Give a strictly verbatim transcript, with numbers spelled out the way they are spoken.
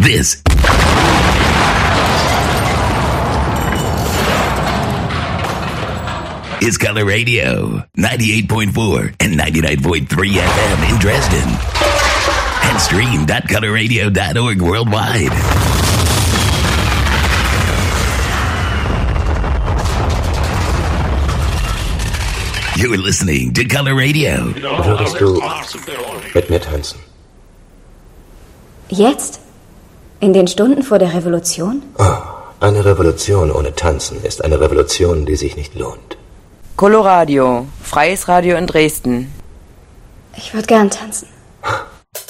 This is Color Radio, ninety-eight point four and ninety-nine point three F M in Dresden. And stream dot color radio dot org worldwide. You're listening to Color Radio. Würdest du mit mir tanzen? Jetzt? In den Stunden vor der Revolution? Oh, eine Revolution ohne Tanzen ist eine Revolution, die sich nicht lohnt. Coloradio, freies Radio in Dresden. Ich würde gern tanzen.